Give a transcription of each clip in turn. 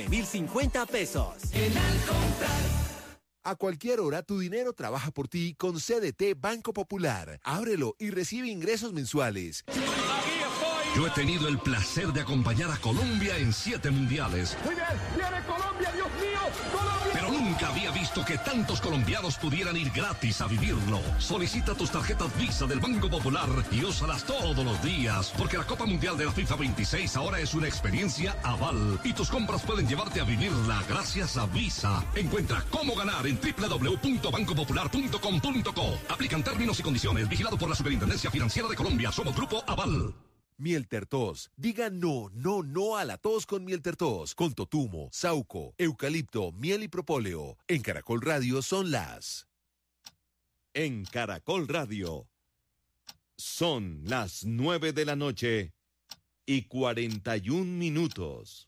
1,050 pesos. En Al Comprar. A cualquier hora tu dinero trabaja por ti con CDT Banco Popular. Ábrelo y recibe ingresos mensuales. Yo he tenido el placer de acompañar a Colombia en 7 mundiales. Muy bien, viene Colombia, Dios mío, Colombia. Pero nunca había visto que tantos colombianos pudieran ir gratis a vivirlo. Solicita tus tarjetas Visa del Banco Popular y úsalas todos los días, porque la Copa Mundial de la FIFA 26 ahora es una experiencia aval y tus compras pueden llevarte a vivirla gracias a Visa. Encuentra cómo ganar en www.bancopopular.com.co. Aplican términos y condiciones. Vigilado por la Superintendencia Financiera de Colombia. Somos Grupo Aval. Mieltertos. Diga no a la tos con Mieltertos. Con totumo, sauco, eucalipto, miel y propóleo. En Caracol Radio son las... En Caracol Radio son las 9 de la noche y 41 minutos.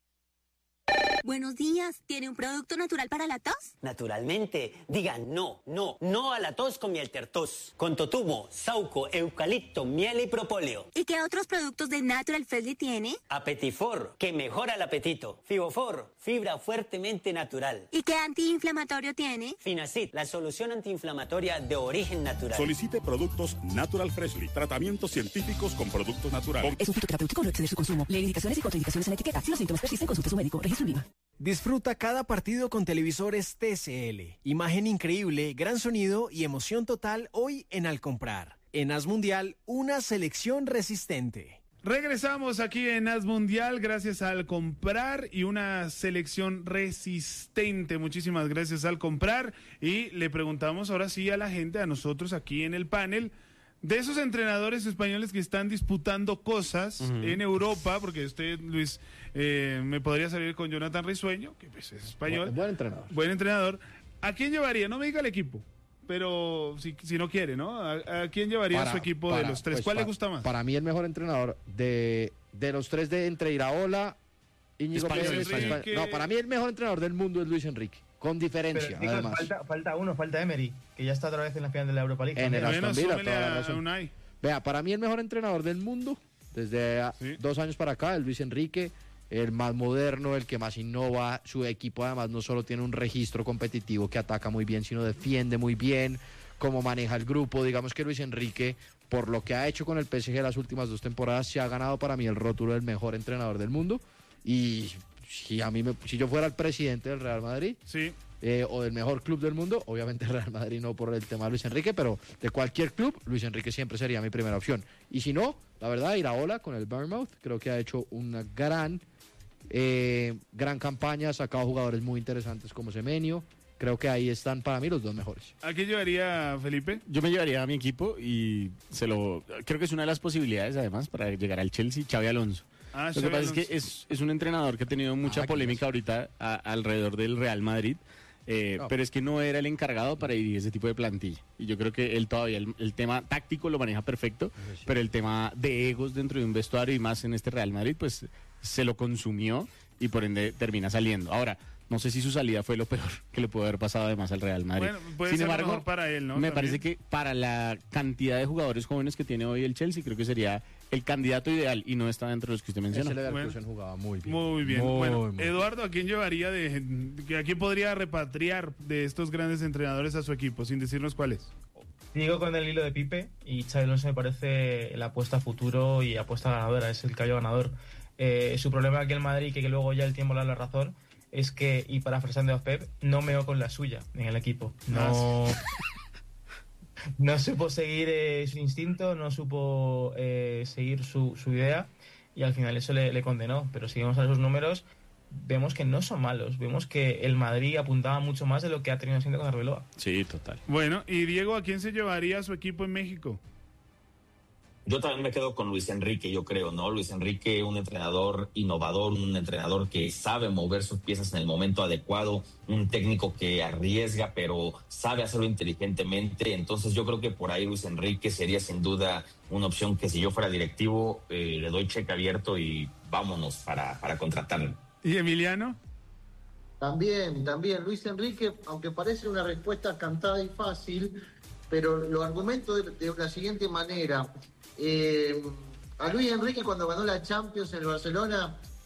Buenos días, ¿tiene un producto natural para la tos? Naturalmente, diga no a la tos con Mieltertos, con totumo, sauco, eucalipto, miel y propóleo. ¿Y qué otros productos de Natural Freshly tiene? Apetifor, que mejora el apetito. Fibofor, fibra fuertemente natural. ¿Y qué antiinflamatorio tiene? Finacid, la solución antiinflamatoria de origen natural. Solicite productos Natural Freshly, tratamientos científicos con productos naturales. Es un fitoterapéutico, no excede su consumo. Lee indicaciones y contraindicaciones en la etiqueta. Si los síntomas persisten, consulte a su médico. Registro INVIMA. Disfruta cada partido con televisores TCL. Imagen increíble, gran sonido y emoción total hoy en Al Comprar. En As Mundial, una selección resistente. Regresamos aquí en As Mundial gracias a Al Comprar y una selección resistente. Muchísimas gracias Al Comprar. Y le preguntamos ahora sí a la gente, a nosotros aquí en el panel, de esos entrenadores españoles que están disputando cosas en Europa, porque usted, Luis, me podría salir con Jonathan Risueño, que pues es español. Buen entrenador. Buen entrenador. ¿A quién llevaría? No me diga el equipo, pero si no quiere, ¿no? ¿A quién llevaría su equipo de los tres? Pues, ¿Cuál le gusta más? Para mí el mejor entrenador de los tres entre Iraola, Íñigo Pérez... No, para mí el mejor entrenador del mundo es Luis Enrique. Con diferencia, pero, además. Falta Emery, que ya está otra vez en la final de la Europa League. En el Aston Villa, toda la razón. Vea, para mí el mejor entrenador del mundo, desde 2 años para acá, es Luis Enrique, el más moderno, el que más innova. Su equipo además no solo tiene un registro competitivo que ataca muy bien, sino defiende muy bien, cómo maneja el grupo. Digamos que Luis Enrique, por lo que ha hecho con el PSG las últimas 2 temporadas, se ha ganado para mí el rótulo del mejor entrenador del mundo. Y si yo fuera el presidente del Real Madrid, o del mejor club del mundo, obviamente el Real Madrid no por el tema de Luis Enrique, pero de cualquier club, Luis Enrique siempre sería mi primera opción. Y si no, la verdad, Iraola con el Bournemouth, creo que ha hecho una gran campaña, ha sacado jugadores muy interesantes como Semenyo. Creo que ahí están para mí los 2 mejores. ¿A qué llevaría Felipe? Yo me llevaría a mi equipo y creo que es una de las posibilidades además para llegar al Chelsea, Xabi Alonso. Lo que pasa es que es un entrenador que ha tenido mucha polémica ahorita alrededor del Real Madrid, pero es que no era el encargado para dirigir ese tipo de plantilla. Y yo creo que él todavía, el tema táctico lo maneja perfecto, pero el tema de egos dentro de un vestuario y más en este Real Madrid, pues se lo consumió y por ende termina saliendo. Ahora, no sé si su salida fue lo peor que le pudo haber pasado además al Real Madrid. Bueno, puede ser mejor para él, ¿no? Me parece que para la cantidad de jugadores jóvenes que tiene hoy el Chelsea, creo que sería el candidato ideal y no está dentro de los que usted menciona. Ese Leverkusen jugaba muy bien. Muy bien. Bueno, Eduardo, ¿a quién llevaría a quién podría repatriar de estos grandes entrenadores a su equipo, sin decirnos cuáles? Digo con el hilo de Pipe, y Xabi Alonso me parece la apuesta a futuro y apuesta ganadora, es el caballo ganador. Su problema aquí en Madrid, que luego ya el tiempo le da la razón, es que, y parafraseando a Pep, no meó con la suya en el equipo. No supo seguir su instinto, no supo seguir su idea, y al final eso le condenó. Pero si vemos a sus números, vemos que no son malos. Vemos que el Madrid apuntaba mucho más de lo que ha tenido siendo con Arbeloa. Sí, total. Bueno, y Diego, ¿a quién se llevaría a su equipo en México? Yo también me quedo con Luis Enrique, yo creo, ¿no? Luis Enrique, un entrenador innovador, un entrenador que sabe mover sus piezas en el momento adecuado, un técnico que arriesga, pero sabe hacerlo inteligentemente. Entonces yo creo que por ahí Luis Enrique sería sin duda una opción que si yo fuera directivo, le doy cheque abierto y vámonos para contratarlo. ¿Y Emiliano? También, Luis Enrique, aunque parece una respuesta cantada y fácil, pero lo argumento de la siguiente manera. A Luis Enrique, cuando ganó la Champions en el Barcelona,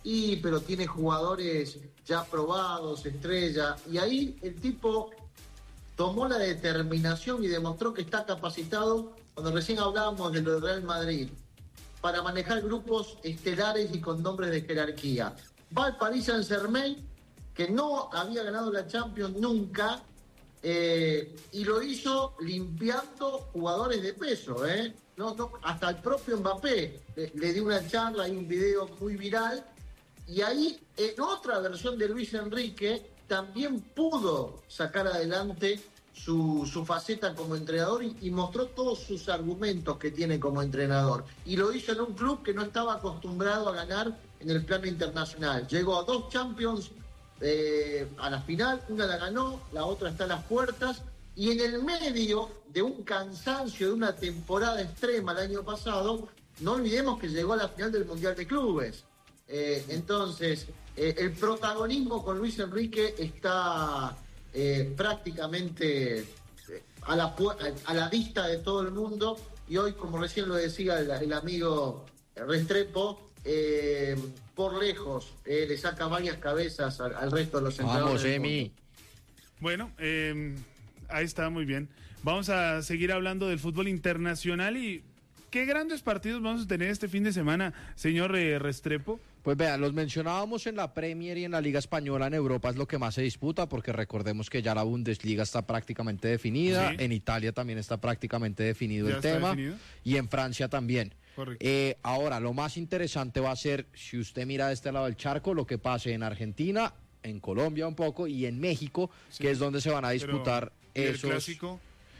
pero tiene jugadores ya probados, estrella, y ahí el tipo tomó la determinación y demostró que está capacitado, cuando recién hablábamos de lo del Real Madrid, para manejar grupos estelares y con nombres de jerarquía. Va al Paris Saint-Germain, que no había ganado la Champions nunca, y lo hizo limpiando jugadores de peso, hasta el propio Mbappé le dio una charla, hay un video muy viral, y ahí en otra versión de Luis Enrique también pudo sacar adelante su faceta como entrenador y mostró todos sus argumentos que tiene como entrenador, y lo hizo en un club que no estaba acostumbrado a ganar en el plano internacional. Llegó a 2 Champions a la final, una la ganó, la otra está a las puertas, y en el medio de un cansancio de una temporada extrema el año pasado, no olvidemos que llegó a la final del Mundial de Clubes. Entonces, el protagonismo con Luis Enrique está prácticamente a la vista de todo el mundo, y hoy, como recién lo decía el amigo Restrepo, por lejos le saca varias cabezas al resto de los entrenadores. Vamos, Emi. Bueno, ahí está, muy bien. Vamos a seguir hablando del fútbol internacional. Y qué grandes partidos vamos a tener este fin de semana, señor Restrepo. Pues vean, los mencionábamos en la Premier y en la Liga Española. En Europa es lo que más se disputa, porque recordemos que ya la Bundesliga está prácticamente definida, sí. En Italia también está prácticamente definido el tema, y en Francia también. Ahora, lo más interesante va a ser, si usted mira de este lado del charco, lo que pase en Argentina, en Colombia un poco, y en México, sí, que es donde se van a disputar esos... ¿El clásico?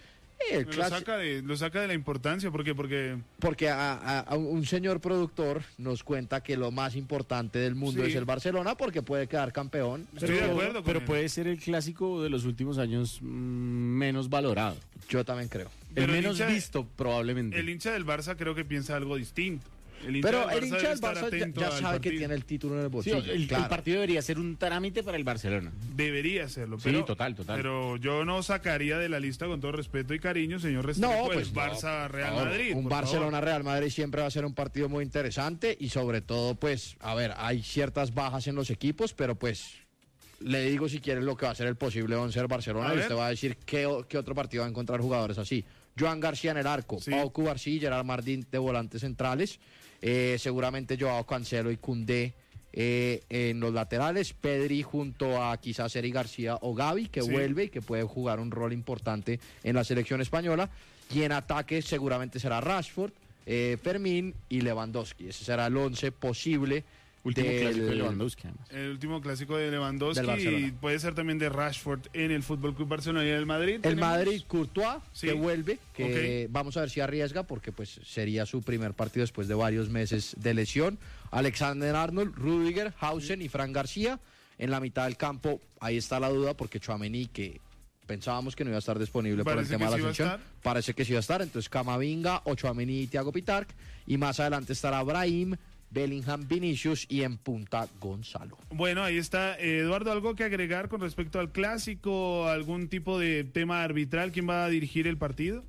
Lo saca de la importancia, porque a un señor productor nos cuenta que lo más importante del mundo, sí, es el Barcelona, porque puede quedar campeón. Estoy de acuerdo pero puede ser el clásico de los últimos años menos valorado. Yo también creo. El menos visto, probablemente. El hincha del Barça creo que piensa algo distinto. El hincha del Barça ya sabe que tiene el título en el bolsillo. Sí, el partido debería ser un trámite para el Barcelona. Debería serlo. Pero, sí, total. Pero yo no sacaría de la lista, con todo respeto y cariño, señor Restrepo, el Barça-Real Madrid. Un Barcelona-Real Madrid siempre va a ser un partido muy interesante, y sobre todo, pues, a ver, hay ciertas bajas en los equipos, pero pues... Le digo, si quiere, lo que va a ser el posible 11 del Barcelona, y usted va a decir qué otro partido va a encontrar jugadores así. Joan García en el arco, sí. Pau Cubarsí y Gerard Martín de volantes centrales, seguramente Joao Cancelo y Koundé en los laterales, Pedri junto a quizás Eric García o Gavi, que sí, vuelve y que puede jugar un rol importante en la selección española, y en ataque seguramente será Rashford, Fermín y Lewandowski. Ese será el 11 posible. Último clásico de Lewandowski, además. El último clásico de Lewandowski, y puede ser también de Rashford en el FC Barcelona y en el Madrid. El Madrid, Courtois, sí, que vuelve, que vamos a ver si arriesga, porque pues sería su primer partido después de varios meses de lesión. Alexander-Arnold, Rüdiger, Hausen y Fran García. En la mitad del campo, ahí está la duda, porque Tchouaméni, que pensábamos que no iba a estar disponible por el tema de la selección, parece que sí va a estar. Entonces Camavinga, Tchouaméni y Thiago Pitart, y más adelante estará Brahim, Bellingham, Vinicius y en punta Gonzalo. Bueno, ahí está. Eduardo, ¿algo que agregar con respecto al clásico? ¿Algún tipo de tema arbitral? ¿Quién va a dirigir el partido?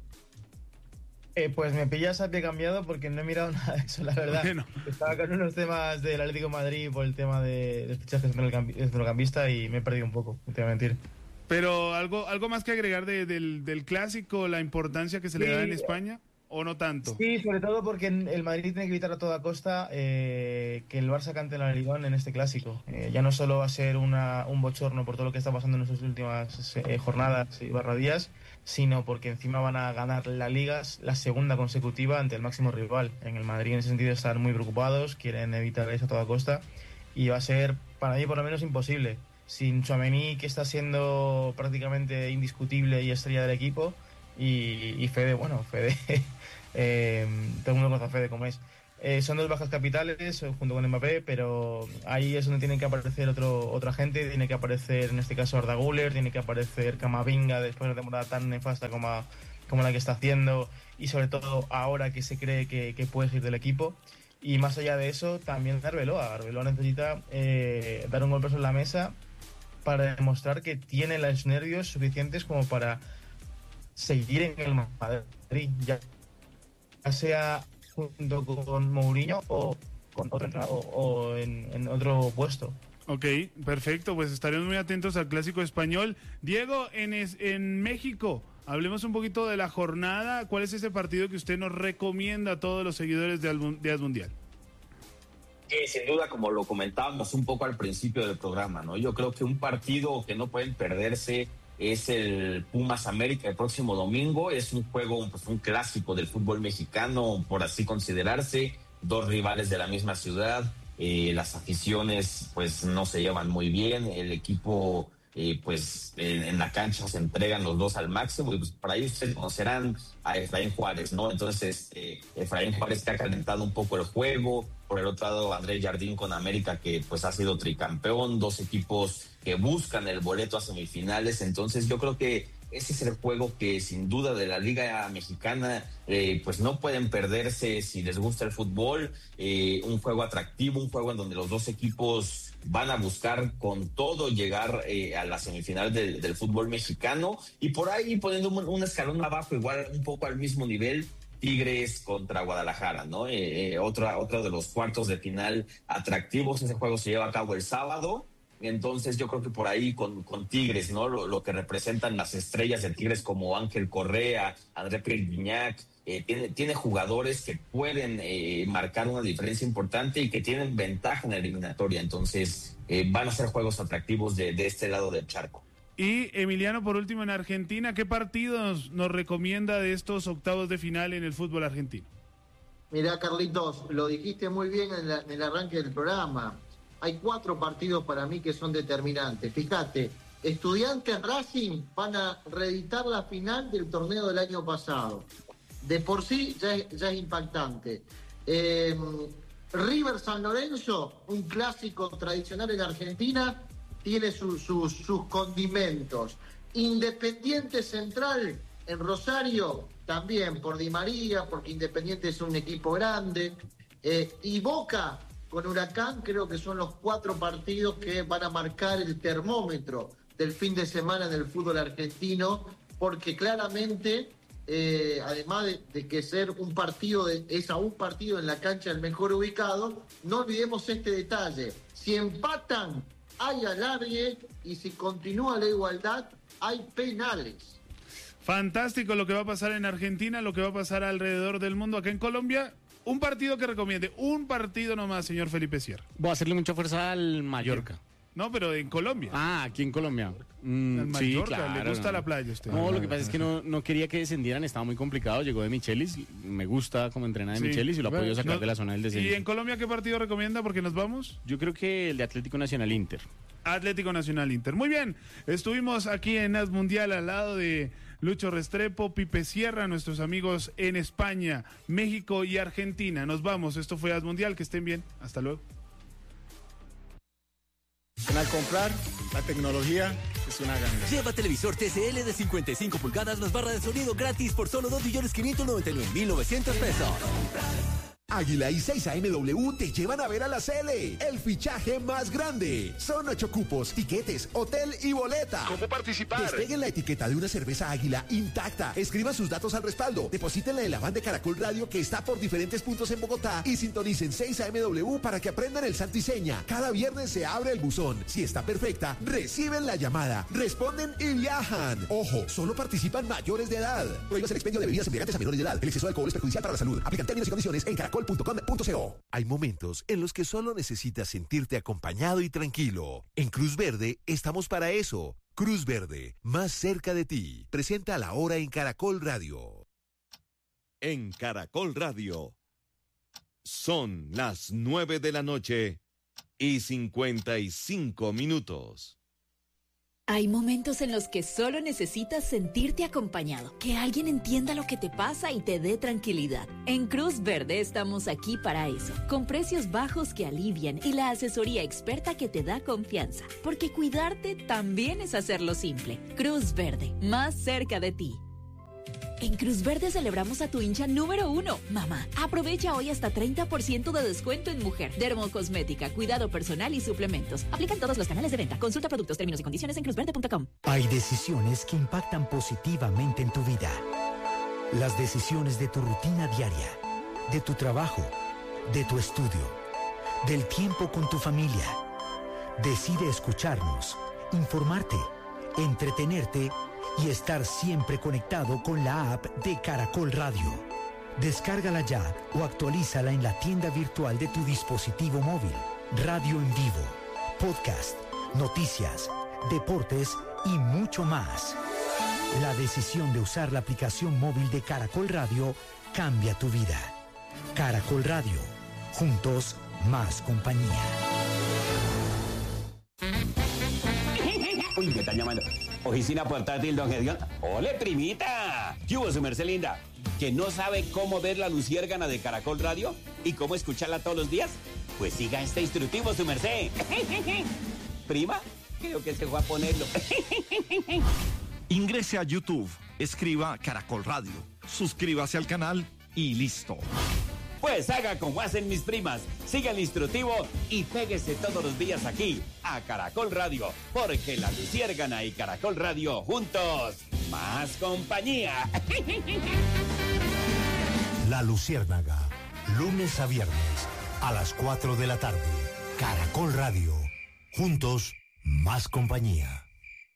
Pues me pillas a pie cambiado, porque no he mirado nada de eso, la verdad. Bueno. Estaba con unos temas del Atlético de Madrid por el tema de fichajes de centrocampista, y me he perdido un poco, no te voy a mentir. Pero algo más que agregar del clásico, la importancia que se le da en España. ¿O no tanto? Sí, sobre todo porque el Madrid tiene que evitar a toda costa que el Barça cante en la Ligón en este clásico. Ya no solo va a ser un bochorno por todo lo que está pasando en estas últimas jornadas y días, sino porque encima van a ganar la Liga, la segunda consecutiva, ante el máximo rival. En el Madrid, en ese sentido, están muy preocupados, quieren evitar eso a toda costa, y va a ser, para mí por lo menos, imposible. Sin Tchouaméni, que está siendo prácticamente indiscutible y estrella del equipo, y Fede, todo el mundo conoce a Fede como es. Son dos bajas capitales junto con Mbappé, pero ahí es donde tiene que aparecer otra gente. Tiene que aparecer, en este caso, Arda Güler, tiene que aparecer Camavinga después de una temporada tan nefasta como la que está haciendo, y sobre todo ahora que se cree que puede ir del equipo. Y más allá de eso, también Arbeloa necesita dar un golpe sobre la mesa para demostrar que tiene los nervios suficientes como para seguir en el Madrid, ya sea junto con Mourinho o con otro entrenador o en otro puesto. Ok, perfecto, pues estaremos muy atentos al Clásico Español. Diego, en México, hablemos un poquito de la jornada. ¿Cuál es ese partido que usted nos recomienda a todos los seguidores de Asmundial? Sin duda, como lo comentábamos un poco al principio del programa, ¿no? Yo creo que un partido que no pueden perderse es el Pumas América el próximo domingo. Es un juego, pues, un clásico del fútbol mexicano, por así considerarse. Dos rivales de la misma ciudad. Las aficiones, pues, no se llevan muy bien. El equipo, pues, en la cancha se entregan los dos al máximo. Y pues, para ellos ustedes conocerán a Efraín Juárez, ¿no? Entonces, Efraín Juárez que ha calentado un poco el juego. Por el otro lado, Andrés Jardín con América, que pues ha sido tricampeón. Dos equipos que buscan el boleto a semifinales. Entonces, yo creo que ese es el juego que sin duda de la Liga Mexicana pues no pueden perderse si les gusta el fútbol. Un juego atractivo, un juego en donde los dos equipos van a buscar con todo llegar a la semifinal del fútbol mexicano. Y por ahí poniendo un escalón abajo, igual un poco al mismo nivel, Tigres contra Guadalajara, ¿no? Otro de los cuartos de final atractivos. Ese juego se lleva a cabo el sábado. Entonces yo creo que por ahí con Tigres, ¿no? Lo que representan las estrellas de Tigres como Ángel Correa, André Pierre Gignac, tiene jugadores que pueden marcar una diferencia importante y que tienen ventaja en la eliminatoria. Entonces van a ser juegos atractivos de este lado del charco. Y Emiliano, por último, en Argentina, ¿qué partidos nos recomienda de estos octavos de final en el fútbol argentino? Mirá, Carlitos, lo dijiste muy bien en el arranque del programa. Hay 4 partidos para mí que son determinantes. Fíjate, Estudiantes Racing van a reeditar la final del torneo del año pasado. De por sí ya es impactante. River San Lorenzo, un clásico tradicional en Argentina, tiene sus condimentos. Independiente Central en Rosario, también por Di María, porque Independiente es un equipo grande. Y Boca con Huracán, creo que son los 4 partidos que van a marcar el termómetro del fin de semana en el fútbol argentino, porque claramente, además de que ser un partido, es a un partido en la cancha el mejor ubicado, no olvidemos este detalle: si empatan, hay alargue, y si continúa la igualdad, hay penales. Fantástico lo que va a pasar en Argentina, lo que va a pasar alrededor del mundo. Acá en Colombia, un partido que recomiende, un partido nomás, señor Felipe Sierra. Voy a hacerle mucha fuerza al Mallorca. No, pero en Colombia. Ah, aquí en Colombia. Al Mallorca, sí, claro, le gusta la playa a usted. No, lo que pasa es que no quería que descendieran, estaba muy complicado. Llegó de Michelis, me gusta como entrena de Michelis y lo ha podido sacar de la zona del descenso. ¿Y en Colombia qué partido recomienda? Porque nos vamos. Yo creo que el de Atlético Nacional Inter. Atlético Nacional Inter. Muy bien, estuvimos aquí en Asmundial al lado de Lucho Restrepo, Pipe Sierra, nuestros amigos en España, México y Argentina. Nos vamos, esto fue Asmundial, que estén bien, hasta luego. Al comprar, la tecnología es una ganga. Lleva televisor TCL de 55 pulgadas más barra de sonido gratis por solo 2.599.900 pesos. Águila y 6AMW te llevan a ver a la Cele, el fichaje más grande. Son 8 cupos, tiquetes, hotel y boleta. ¿Cómo participar? Despeguen la etiqueta de una cerveza Águila intacta. Escriban sus datos al respaldo. Deposítenla en la van de Caracol Radio que está por diferentes puntos en Bogotá y sintonicen 6AMW para que aprendan el santo y seña. Cada viernes se abre el buzón. Si está perfecta, reciben la llamada, responden y viajan. Ojo, solo participan mayores de edad. Prohíbas el expendio de bebidas embriagantes a menores de edad. El exceso de alcohol es perjudicial para la salud. Aplican términos y condiciones en caracol.com.co. Hay momentos en los que solo necesitas sentirte acompañado y tranquilo. En Cruz Verde estamos para eso. Cruz Verde, más cerca de ti. Presenta La Hora en Caracol Radio. En Caracol Radio son las 9 de la noche y 55 minutos. Hay momentos en los que solo necesitas sentirte acompañado, que alguien entienda lo que te pasa y te dé tranquilidad. En Cruz Verde estamos aquí para eso, con precios bajos que alivian y la asesoría experta que te da confianza, porque cuidarte también es hacerlo simple. Cruz Verde, más cerca de ti. En Cruz Verde celebramos a tu hincha número 1, mamá. Aprovecha hoy hasta 30% de descuento en mujer, dermocosmética, cuidado personal y suplementos. Aplican todos los canales de venta. Consulta productos, términos y condiciones en cruzverde.com. Hay decisiones que impactan positivamente en tu vida. Las decisiones de tu rutina diaria, de tu trabajo, de tu estudio. del tiempo con tu familia. Decide escucharnos, informarte, entretenerte y estar siempre conectado con la app de Caracol Radio. Descárgala ya o actualízala en la tienda virtual de tu dispositivo móvil. Radio en vivo, podcast, noticias, deportes y mucho más. La decisión de usar la aplicación móvil de Caracol Radio cambia tu vida. Caracol Radio, juntos más compañía. Uy, me están llamando. Oficina portátil, don Gedión. ¡Ole, primita! ¿Qué hubo, su merced linda? ¿Que no sabe cómo ver la luciérgana de Caracol Radio? ¿Y cómo escucharla todos los días? Pues siga este instructivo, su merced. ¿Prima? Creo que se fue a ponerlo. Ingrese a YouTube, escriba Caracol Radio, suscríbase al canal y listo. Pues haga como hacen mis primas, siga el instructivo y péguese todos los días aquí a Caracol Radio, porque la luciérgana y Caracol Radio juntos, más compañía. La Luciérnaga, lunes a viernes a las 4 de la tarde. Caracol Radio, juntos, más compañía.